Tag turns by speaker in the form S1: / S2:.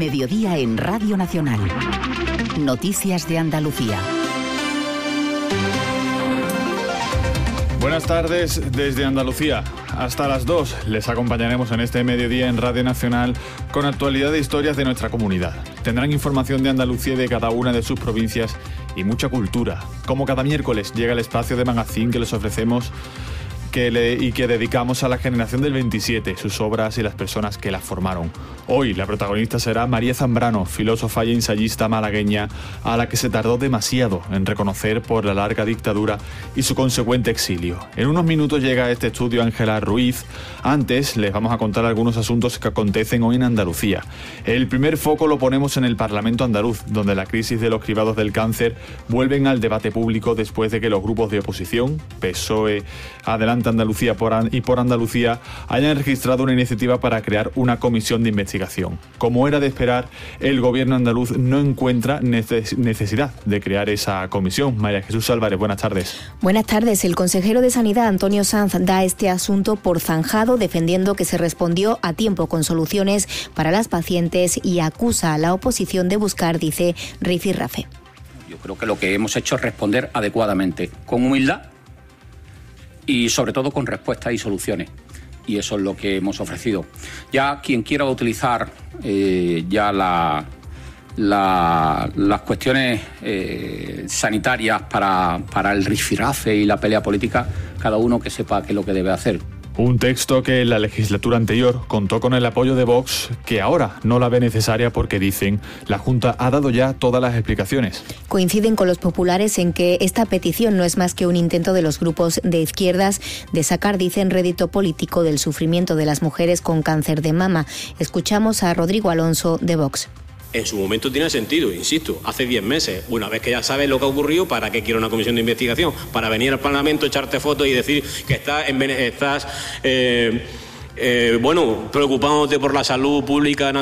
S1: Mediodía en Radio Nacional. Noticias de Andalucía.
S2: Buenas tardes desde Andalucía. Hasta las 2 les acompañaremos en este mediodía en Radio Nacional con actualidad e historias de nuestra comunidad. Tendrán información de Andalucía y de cada una de sus provincias y mucha cultura. Como cada miércoles llega el espacio de magazine que les ofrecemos y que dedicamos a la generación del 27, sus obras y las personas que las formaron. Hoy la protagonista será María Zambrano, filósofa y ensayista malagueña a la que se tardó demasiado en reconocer por la larga dictadura y su consecuente exilio. En unos minutos llega a este estudio Ángela Ruiz. Antes les vamos a contar algunos asuntos que acontecen hoy en Andalucía. El primer foco lo ponemos en el Parlamento andaluz, donde la crisis de los cribados del cáncer vuelven al debate público después de que los grupos de oposición, PSOE, Adelante Andalucía por Andalucía, hayan registrado una iniciativa para crear una comisión de investigación. Como era de esperar, el gobierno andaluz no encuentra necesidad de crear esa comisión. María Jesús Álvarez, buenas tardes.
S3: Buenas tardes. El consejero de Sanidad, Antonio Sanz, da este asunto por zanjado, defendiendo que se respondió a tiempo con soluciones para las pacientes y acusa a la oposición de buscar, dice, rifirrafe.
S4: Yo creo que lo que hemos hecho es responder adecuadamente, con humildad, y sobre todo con respuestas y soluciones, y eso es lo que hemos ofrecido. Ya quien quiera utilizar ya las cuestiones sanitarias para el rifirrafe y la pelea política, cada uno que sepa qué es lo que debe hacer.
S2: Un texto que en la legislatura anterior contó con el apoyo de Vox, que ahora no la ve necesaria porque, dicen, la Junta ha dado ya todas las explicaciones.
S3: Coinciden con los populares en que esta petición no es más que un intento de los grupos de izquierdas de sacar, dicen, rédito político del sufrimiento de las mujeres con cáncer de mama. Escuchamos a Rodrigo Alonso, de Vox.
S5: En su momento tiene sentido, insisto, hace 10 meses, una vez que ya sabes lo que ha ocurrido, ¿para qué quiero una comisión de investigación? Para venir al Parlamento, echarte fotos y decir que estás preocupándote por la salud pública en